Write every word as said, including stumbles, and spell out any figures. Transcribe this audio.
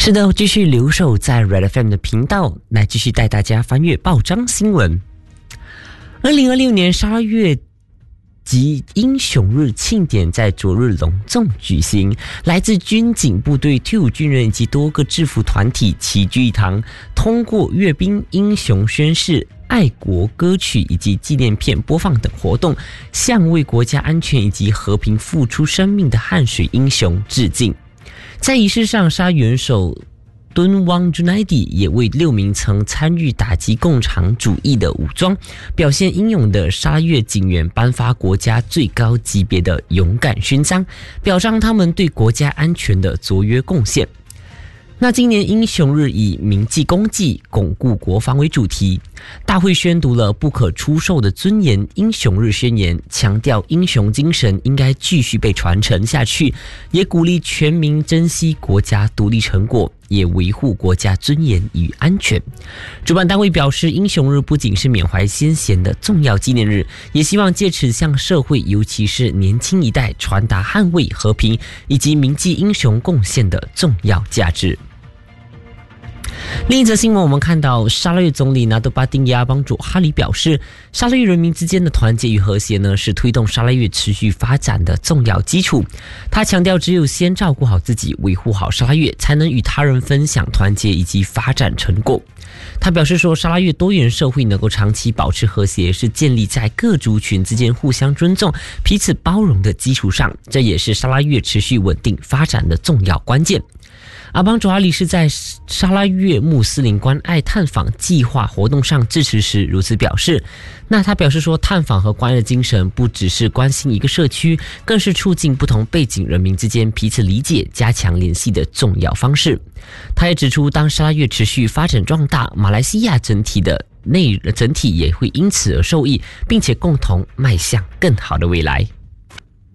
是的，继续留守在 Red F M 的频道，来继续带大家翻阅报章新闻。二零二六年十二月及英雄日庆典在昨日隆重举行，来自军警部队退伍军人以及多个制服团体齐聚一堂，通过阅兵英雄宣誓、爱国歌曲以及纪念片播放等活动，向为国家安全以及和平付出生命的汗水英雄致敬。在仪式上，沙元首敦汪朱奈迪也为六名曾参与打击共产主义的武装表现英勇的沙越警员颁发国家最高级别的勇敢勋章，表彰他们对国家安全的卓越贡献。那今年英雄日以铭记功绩、巩固国防为主题，大会宣读了不可出售的尊严英雄日宣言，强调英雄精神应该继续被传承下去，也鼓励全民珍惜国家独立成果，也维护国家尊严与安全。主办单位表示，英雄日不仅是缅怀先贤的重要纪念日，也希望借此向社会，尤其是年轻一代传达捍卫和平以及铭记英雄贡献的重要价值。另一则新闻，我们看到沙拉越总理纳多巴丁亚邦佐哈里表示，沙拉越人民之间的团结与和谐呢，是推动沙拉越持续发展的重要基础。他强调，只有先照顾好自己，维护好沙拉越，才能与他人分享团结以及发展成果。他表示说，沙拉越多元社会能够长期保持和谐，是建立在各族群之间互相尊重、彼此包容的基础上，这也是沙拉越持续稳定发展的重要关键。阿邦佐哈里是在沙拉越穆斯林关爱探访计划活动上致辞时如此表示。那他表示说，探访和关爱的精神不只是关心一个社区，更是促进不同背景人民之间彼此理解、加强联系的重要方式。他也指出，当沙拉越持续发展壮大，马来西亚整体的内整体也会因此而受益，并且共同迈向更好的未来。